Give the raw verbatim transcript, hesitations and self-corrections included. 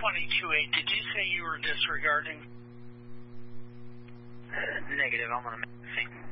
twenty-two eight, did you say you were disregarding? Uh, negative, I'm on a messing.